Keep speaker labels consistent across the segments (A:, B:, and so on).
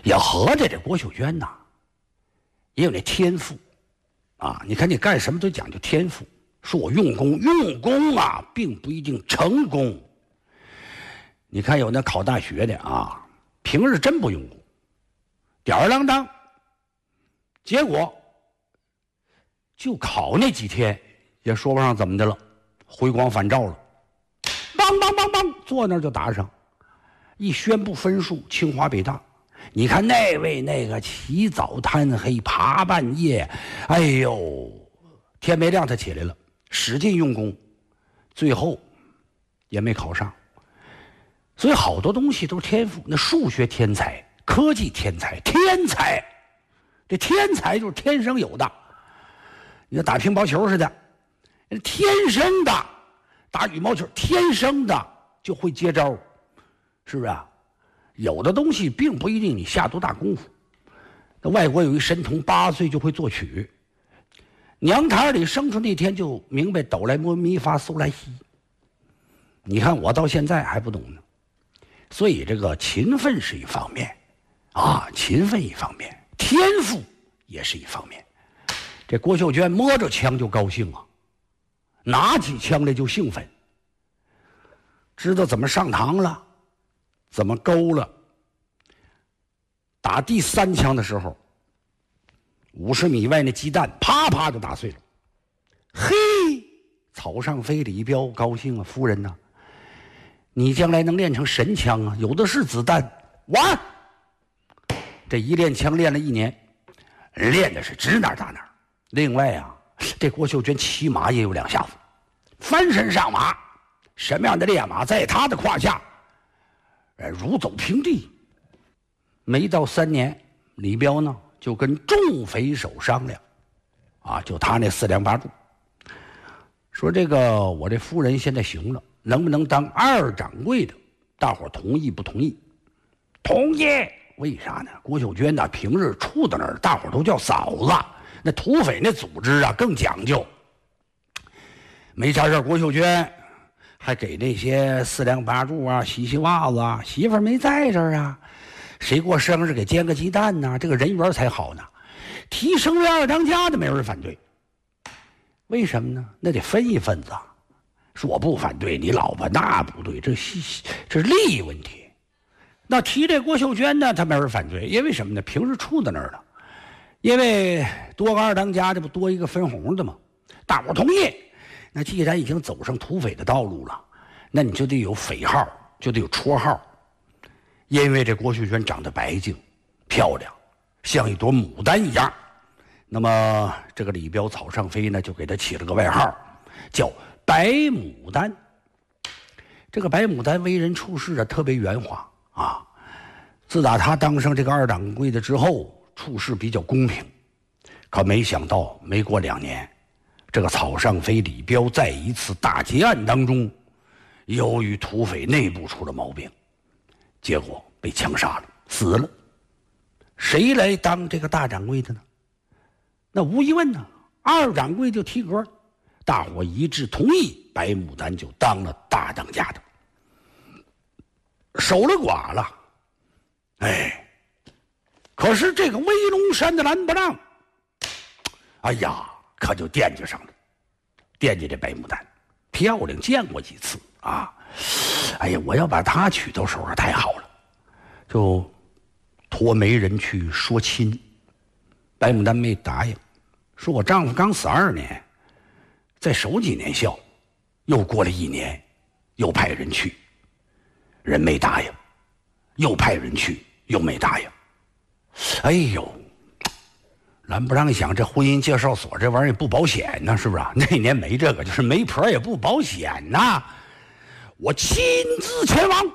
A: 也合着这郭秀娟呐，也有那天赋啊。你看你干什么都讲究天赋，说我用功，用功啊，并不一定成功。你看有那考大学的啊，平日真不用功，吊儿郎当，结果就考那几天也说不上怎么的了，回光返照了，梆梆梆梆，坐那儿就答上。一宣布分数，清华北大。你看那位那个起早贪黑爬半夜，哎呦，天没亮他起来了，使劲用功，最后也没考上。所以好多东西都是天赋，那数学天才，科技天才，天才，这天才就是天生有的。你看打乒乓球似的，天生的；打羽毛球，天生的就会接招，是不是啊？有的东西并不一定你下多大功夫。那外国有一神童，8岁就会作曲，娘胎里生出那天就明白哆来咪咪发嗦来西。你看我到现在还不懂呢。所以这个勤奋是一方面啊，勤奋一方面，天赋也是一方面。这郭秀娟摸着枪就高兴啊，拿起枪来就兴奋，知道怎么上膛了，怎么勾了。打第3枪的时候，50米外那鸡蛋啪啪就打碎了。嘿，草上飞李彪高兴啊，夫人呐，你将来能练成神枪啊，有的是子弹。完，这一练枪练了1年，练的是指哪打哪。另外啊，这郭秀娟骑马也有2下子，翻身上马，什么样的烈马在他的胯下如走平地。没到3年，李彪呢就跟众匪首商量啊，就他那4梁8柱，说这个我这夫人现在行了，能不能当2掌柜的？大伙同意不同意？同意。为啥呢？郭秀娟呢平日处到那儿，大伙都叫嫂子。那土匪那组织啊更讲究。没啥事，郭秀娟还给那些4梁8柱啊洗洗袜子啊，媳妇儿没在这儿啊，谁过生日给煎个鸡蛋呢，这个人缘才好呢。提升为2当家的没人反对。为什么呢？那得分一份子。说我不反对，你老婆那不对，这是利益问题。那提这郭秀娟呢，他没人反对，因为什么呢？平时处在那儿了，因为多个2当家，这不多一个分红的吗？大伙同意。那既然已经走上土匪的道路了，那你就得有匪号，就得有绰号。因为这郭秀娟长得白净漂亮，像一朵牡丹一样，那么这个李彪草上飞呢，就给他起了个外号，叫白牡丹。这个白牡丹为人处事啊，特别圆滑啊。自打他当上这个2掌柜的之后，处事比较公平。可没想到，没过2年，这个草上飞李彪在一次大劫案当中，由于土匪内部出了毛病，结果被枪杀了，死了。谁来当这个大掌柜的呢？那无疑问呢，2掌柜就提格，大伙一致同意，白牡丹就当了大当家的，守了寡了。哎，可是这个威龙山的蓝不让，哎呀，可就惦记上了，惦记这白牡丹，漂亮，见过几次啊。哎呀，我要把她娶到手上太好了，就托媒人去说亲。白牡丹没答应，说我丈夫刚死2年，再守几年孝。又过了1年，又派人去，人没答应，又派人去，又没答应。哎呦，蓝不让想，这婚姻介绍所这玩意儿也不保险呢，是不是啊？那年没这个，就是媒婆也不保险呐。我亲自前往，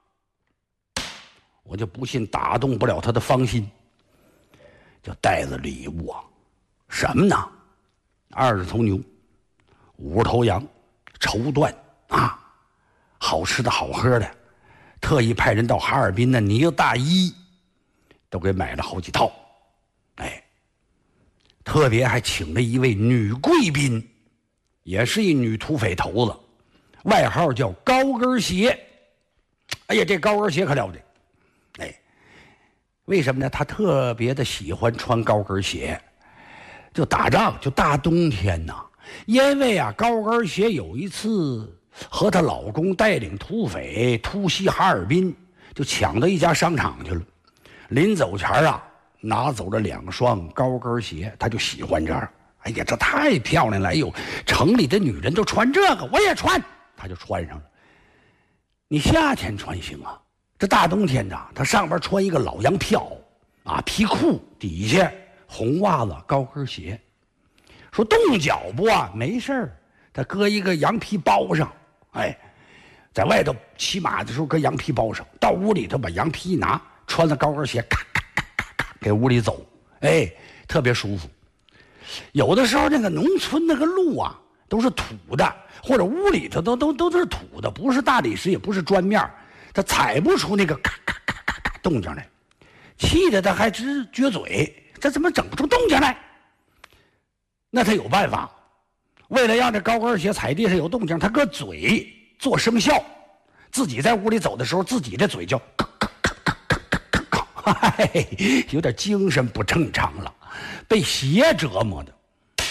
A: 我就不信打动不了他的芳心，就带着礼物啊，什么呢？20头牛，50头羊，绸缎啊，好吃的好喝的，特意派人到哈尔滨的呢大衣都给买了好几套。哎，特别还请了一位女贵宾，也是一女土匪头子，外号叫高跟鞋。哎呀，这高跟鞋可了不得。哎， 为什么呢？他特别的喜欢穿高跟鞋，就打仗，就大冬天呐。因为啊，高跟鞋有一次和她老公带领土匪突袭哈尔滨，就抢到一家商场去了。临走前啊，拿走了2双高跟鞋，她就喜欢这样。哎呀，这太漂亮了！哎呦，城里的女人都穿这个，我也穿，她就穿上了。你夏天穿行啊，这大冬天的，她上边穿一个老洋票啊，皮裤，底下红袜子，高跟鞋。说冻脚不啊？没事儿，他搁一个羊皮包上，哎，在外头骑马的时候搁羊皮包上，到屋里头把羊皮一拿，穿了高跟鞋，咔咔咔咔咔给屋里走，哎，特别舒服。有的时候那个农村那个路啊都是土的，或者屋里头都是土的，不是大理石也不是砖面，他踩不出那个咔咔咔咔咔动静来，气得他还直撅嘴，这怎么整不出动静来？那他有办法，为了让这高跟鞋踩地上有动静，他搁嘴做声效，自己在屋里走的时候，自己的嘴就咔咔咔咔咔咔咔，嗨，有点精神不正常了，被邪折磨的。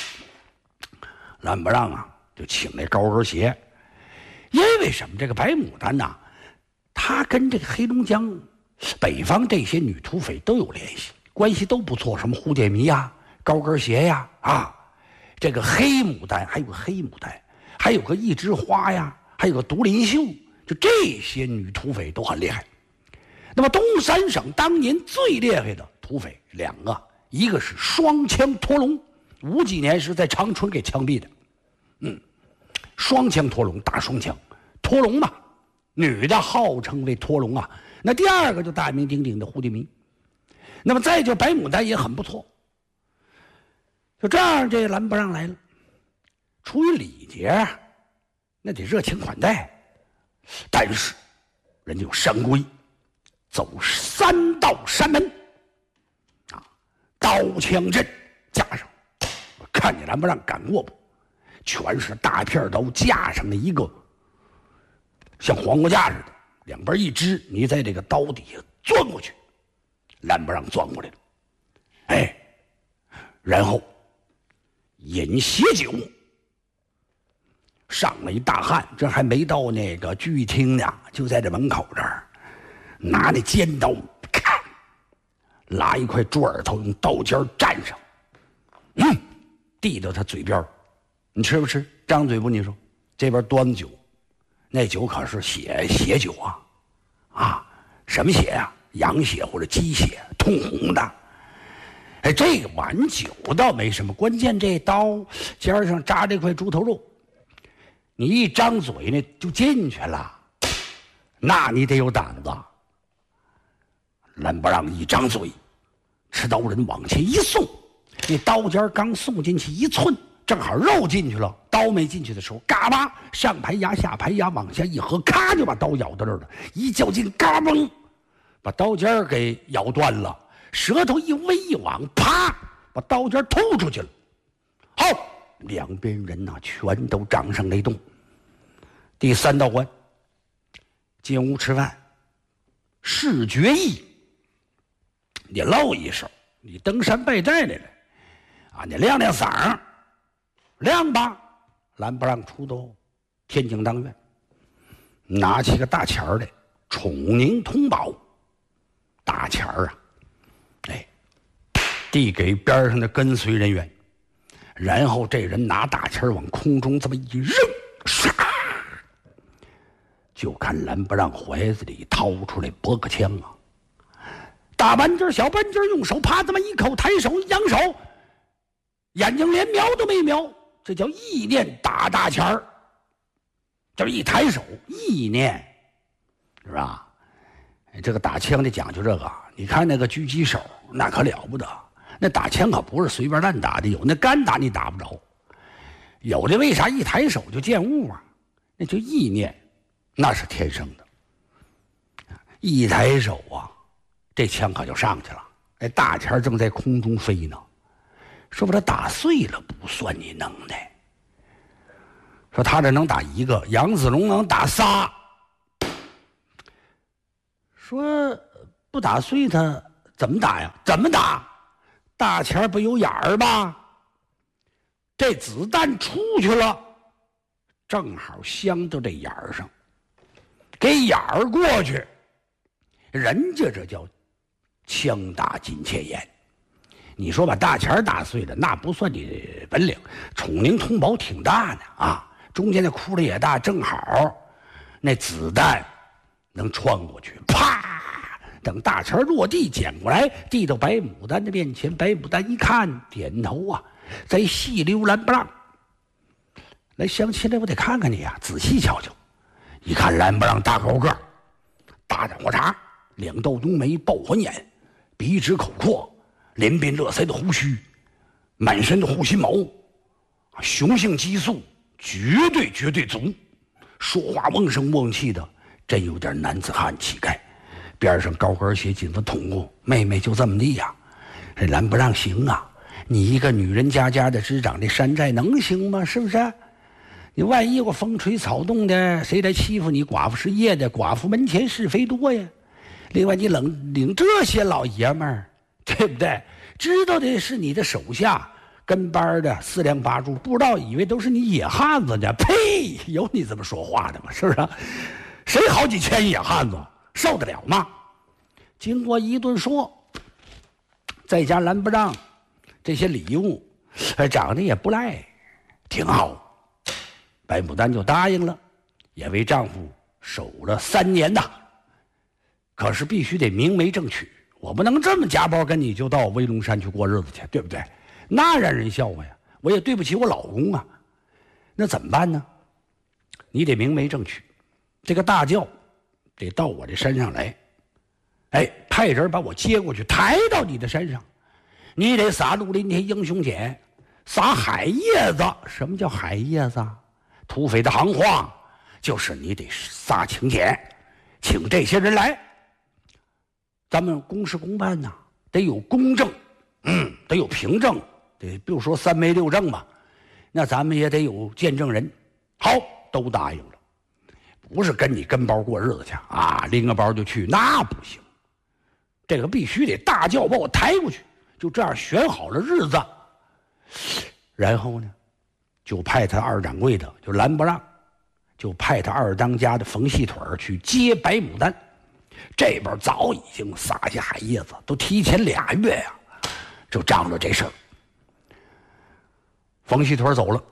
A: 蓝不让啊，就请那高跟鞋，因为什么？这个白牡丹呐，她跟这个黑龙江北方这些女土匪都有联系，关系都不错，什么蝴蝶迷呀、高跟鞋呀，啊。这个黑牡丹，还有个黑牡丹，还有个一枝花呀，还有个独林秀，就这些女土匪都很厉害。那么东三省当年最厉害的土匪2个，一个是双枪驼龙，50几年是在长春给枪毙的，双枪驼龙，大双枪，驼龙嘛，女的号称为驼龙啊。那第2个就大名鼎鼎的蝴蝶迷。那么再就白牡丹也很不错。就这样，这蓝不让来了。出于礼节，那得热情款待。但是，人家有山规，走3道山门，啊，刀枪阵架上。我看你蓝不让敢过不？全是大片刀架上的一个，像黄瓜架似的，两边一支，你在这个刀底下钻过去，蓝不让钻过来了。哎，然后。饮血酒，上了一大汉，这还没到那个聚厅呢，就在这门口这儿，拿那尖刀，咔，拉一块猪耳朵，用刀尖蘸上，递到他嘴边，你吃不吃？张嘴不？你说，这边端酒，那酒可是血酒啊，啊，什么血啊？羊血或者鸡血，通红的。哎，这个碗酒倒没什么，关键这刀尖上扎这块猪头肉，你一张嘴呢就进去了，那你得有胆子。蓝不让一张嘴，持刀人往前一送，那刀尖刚送进去1寸，正好肉进去了，刀没进去的时候，嘎巴上排牙下排牙往下一合，咔就把刀咬到这儿了，一较劲，嘎嘣，把刀尖给咬断了。舌头一微一往，啪，把刀尖吐出去了。好，两边人呐，全都掌声雷动。第3道关，进屋吃饭，是决议，你露一手，你登山拜寨来了，啊，你亮亮嗓，亮吧，蓝不让出到天津当院，拿起个大钱儿来，宠宁通宝，大钱儿啊。哎，递给边上的跟随人员，然后这人拿大钱往空中这么一扔，唰，就看蓝不让怀子里掏出来驳个枪啊，大半截小半截，用手啪这么一口，抬手扬手，眼睛连瞄都没瞄，这叫意念打大钱儿，就是一抬手意念，是吧？这个打枪的讲究这个，你看那个狙击手那可了不得，那打枪可不是随便乱打的，有那干打你打不着，有的为啥一抬手就见物啊？那就意念，那是天生的。一抬手啊，这枪可就上去了，哎，大钱正在空中飞呢，说把它打碎了不算你能耐，说他这能打1个，杨子龙能打仨。说不打碎他怎么打呀？怎么打？大钱不有眼儿吗？这子弹出去了，正好镶到这眼儿上，给眼儿过去，人家这叫枪打金钱眼。你说把大钱打碎了，那不算你本领。崇宁通宝挺大呢啊，中间的窟窿也大，正好那子弹能穿过去，啪！等大钱落地，捡过来递到白牡丹的面前。白牡丹一看，点头啊，在细溜蓝不让。来，相亲来，我得看看你啊，仔细瞧瞧。一看蓝不让大高个，大长胡茬，两道浓眉，爆环眼，鼻直口阔，连边络腮的胡须，满身的护心毛，雄性激素绝对足，说话瓮声瓮气的，真有点男子汉气概。边上高跟鞋紧子捅过，妹妹就这么地呀。这蓝不让行啊，你一个女人家的执掌这山寨能行吗？是不是？你万一我风吹草动的，谁来欺负你？寡妇是夜的，寡妇门前是非多呀。另外你领这些老爷们儿，对不对？知道的是你的手下跟班的四梁八柱，不知道以为都是你野汉子呢。呸！有你这么说话的吗？是不是？谁好几千野汉子受得了吗？经过一顿说，再加蓝不让这些礼物，长得也不赖，挺好。白牡丹就答应了，也为丈夫守了3年呐。可是必须得明媒正娶，我不能这么夹包跟你就到威龙山去过日子去，对不对？那让人笑话呀，我也对不起我老公啊。那怎么办呢？你得明媒正娶，这个大轿得到我这山上来，派人把我接过去，抬到你的山上，你得撒绿林天英雄锏，撒海叶子。什么叫海叶子？土匪的行话就是你得撒请柬，请这些人来。咱们公事公办呐，得有公证，得有凭证，得比如说3媒6证吧，那咱们也得有见证人。好，都答应了，不是跟你跟包过日子去啊，拎个包就去，那不行。这个必须得大轿把我抬过去，就这样选好了日子，然后呢，就派他二掌柜的，就蓝不让，就派他二当家的冯细腿去接白牡丹。这边早已经撒下海叶子，都提前2月呀，就张罗这事儿。冯细腿走了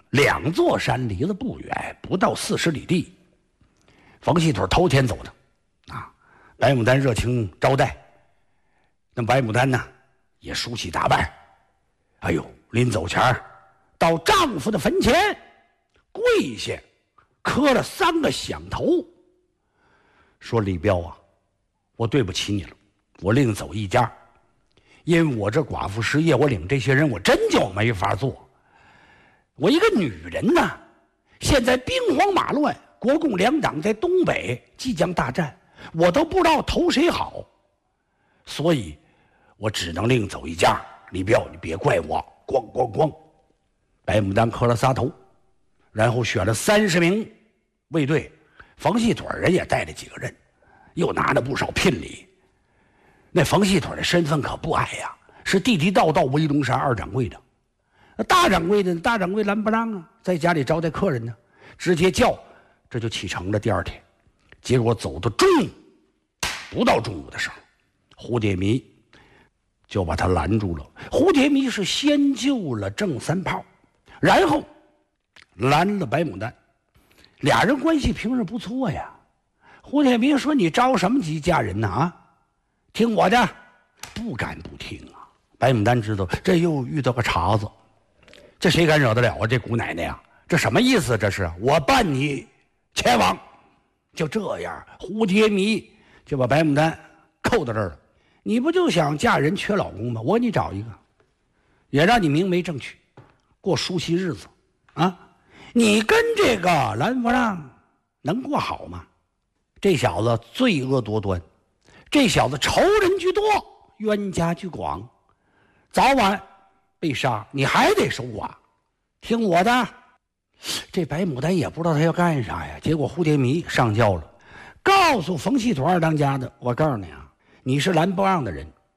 A: ，2座山离了不远，不到40里地。冯细腿头天走的啊，白牡丹热情招待。那白牡丹呢，也梳洗打扮，哎呦，临走前到丈夫的坟前跪下，磕了3个响头，说：“李彪啊，我对不起你了，我另走一家，因为我这寡妇失业，我领这些人我真就没法做。我一个女人呢，现在兵荒马乱，国共2党在东北即将大战，我都不知道投谁好，所以我只能另走一家。李彪，你别怪我。”咣咣咣，白牡丹磕了3头，然后选了30名卫队，冯细腿人也带了几个人，又拿了不少聘礼。那冯细腿的身份可不矮呀，是地地道道威龙山二掌柜的。大掌柜蓝不让啊，在家里招待客人呢，直接叫，这就启程了。第2天，结果走到中午，不到中午的时候，蝴蝶迷就把他拦住了。蝴蝶迷是先救了郑3炮，然后拦了白牡丹，俩人关系平日不错呀。蝴蝶迷说：“你着什么急嫁人呢？啊，听我的。”不敢不听啊。白牡丹知道这又遇到个茬子，这谁敢惹得了啊？这姑奶奶呀，这什么意思？这是我伴你前往。就这样，蝴蝶迷就把白牡丹扣到这儿了。你不就想嫁人缺老公吗？我给你找一个，也让你明媒正娶，过舒心日子啊！你跟这个蓝不让能过好吗？这小子罪恶多端，这小子仇人居多，冤家居广，早晚被杀，你还得守寡，听我的。这白牡丹也不知道他要干啥呀，结果蝴蝶迷上轿了，告诉冯细腿二当家的：“我告诉你啊，你是蓝不让的人，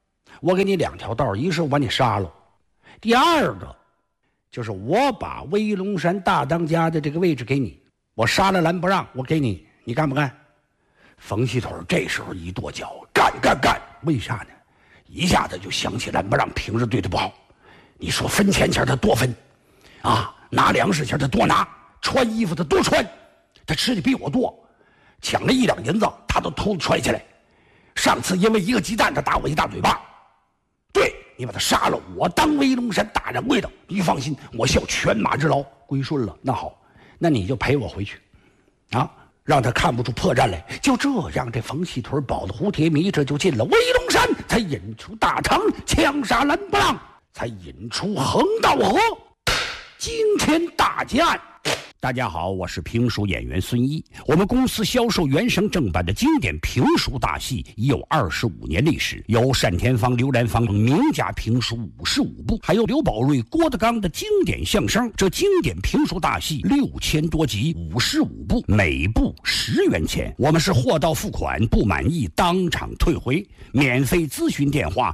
A: 我给你2条道，一个是我把你杀了，第二个就是我把威龙山大当家的这个位置给你，我杀了蓝不让，我给你，你干不干？冯锡腿这时候一跺脚，干！为啥呢？一下子就想起蓝不让平日对他不好。你说分钱钱他多分，啊，拿粮食钱他多拿，穿衣服他多穿，他吃的比我多，抢了1两银子他都偷揣起来。上次因为一个鸡蛋他打我一大嘴巴，对，你把他杀了，我当威龙山大掌柜的，你放心，我效犬马之劳，归顺了。那好，那你就陪我回去，啊，让他看不出破绽来。就这样，这冯锡腿保的胡铁迷这就进了威龙山，才引出大唐，枪杀蓝不让，才引出横道河惊天大劫案。大家好，我是评书演员孙一。我们公司销售原声正版的经典评书大戏已有25年历史，有单田芳、刘兰芳名家评书55部，还有刘宝瑞、郭德纲的经典相声。这经典评书大戏6000多集，55部，每部10元钱。我们是货到付款，不满意当场退回。免费咨询电话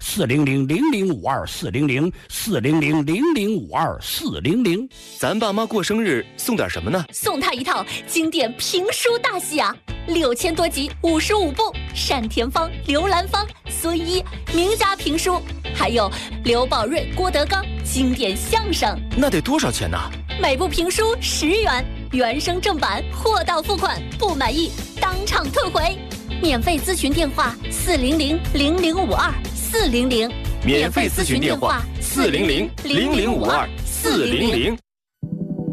A: 400-0052-400，400-0052-400。
B: 咱爸妈过生日送点什么呢？
C: 送他一套经典评书大戏啊，6000多集，55部，单田芳、刘兰芳、孙一名家评书，还有刘宝瑞、郭德纲经典相声。
B: 那得多少钱呢？
C: 每部评书10元，原声正版，货到付款，不满意当场退回。免费咨询电话400-0052-400，
B: 免费咨询电话400-0052-400。